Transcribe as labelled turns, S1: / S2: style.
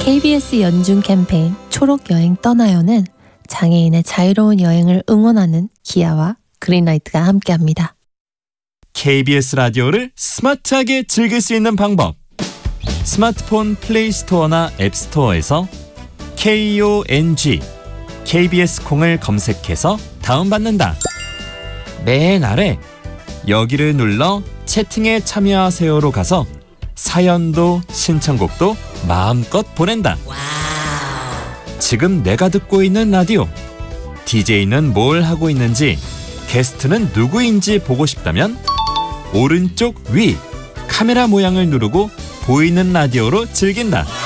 S1: KBS 연중 캠페인 초록 여행 떠나요는 장애인의 자유로운 여행을 응원하는 기아와 그린라이트가 함께합니다.
S2: KBS 라디오를 스마트하게 즐길 수 있는 방법. 스마트폰 플레이스토어나 앱스토어에서 KONG KBS 콩을 검색해서 다운받는다. 맨 아래 여기를 눌러 채팅에 참여하세요로 가서 사연도 신청곡도 마음껏 보낸다. 지금 내가 듣고 있는 라디오, DJ는 뭘 하고 있는지, 게스트는 누구인지 보고 싶다면 오른쪽 위 카메라 모양을 누르고 보이는 라디오로 즐긴다.